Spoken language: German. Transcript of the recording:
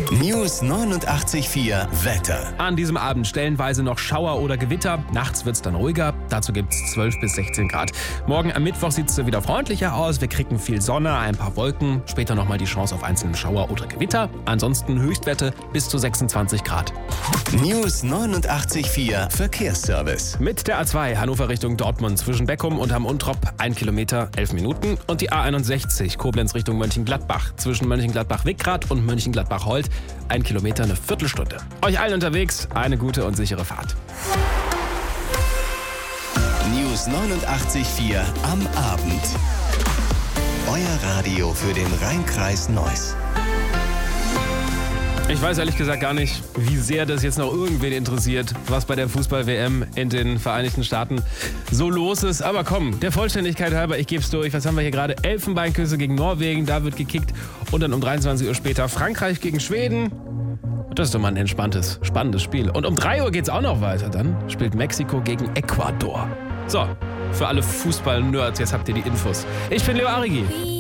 News 89.4 Wetter. An diesem Abend stellenweise noch Schauer oder Gewitter. Nachts wird's dann ruhiger. Dazu gibt's 12 bis 16 Grad. Morgen am Mittwoch sieht's wieder freundlicher aus. Wir kriegen viel Sonne, ein paar Wolken. Später nochmal die Chance auf einzelne Schauer oder Gewitter. Ansonsten Höchstwerte bis zu 26 Grad. News 89.4 Verkehrsservice. Mit der A2 Hannover Richtung Dortmund zwischen Beckum und Hamm-Untrop 1 Kilometer 11 Minuten. Und die A61 Koblenz Richtung Mönchengladbach zwischen Mönchengladbach-Wickrath und Mönchengladbach-Holt 1 Kilometer eine Viertelstunde. Euch allen unterwegs eine gute und sichere Fahrt. News 89.4 am Abend. Euer Radio für den Rhein-Kreis Neuss. Ich weiß ehrlich gesagt gar nicht, wie sehr das jetzt noch irgendwen interessiert, was bei der Fußball-WM in den Vereinigten Staaten so los ist. Aber komm, der Vollständigkeit halber, ich gebe es durch. Was haben wir hier gerade? Elfenbeinküsse gegen Norwegen, da wird gekickt. Und dann um 23 Uhr später Frankreich gegen Schweden. Das ist doch mal ein entspanntes, spannendes Spiel. Und um 3 Uhr geht es auch noch weiter. Dann spielt Mexiko gegen Ecuador. So, für alle Fußball-Nerds, jetzt habt ihr die Infos. Ich bin Leo Arrigi.